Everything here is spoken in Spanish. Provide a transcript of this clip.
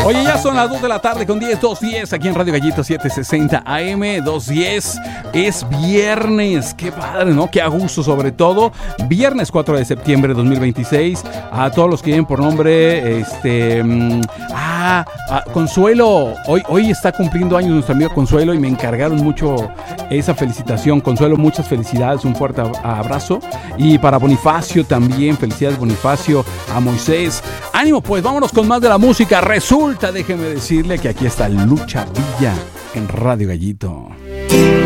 Oye, ya son las 2 de la tarde con 2:10 aquí en Radio Gallito 760 AM, 2:10. Es viernes, qué padre, ¿no? Qué a gusto, sobre todo. Viernes 4 de septiembre de 2026. A todos los que vienen por nombre, Consuelo. Hoy está cumpliendo años nuestro amigo Consuelo y me encargaron mucho esa felicitación. Consuelo, muchas felicidades, un fuerte abrazo. Y para Bonifacio también, felicidades Bonifacio, a Moisés. Ánimo, pues vámonos con más de la música. Resulta, déjeme decirle que aquí está Lucha Villa en Radio Gallito.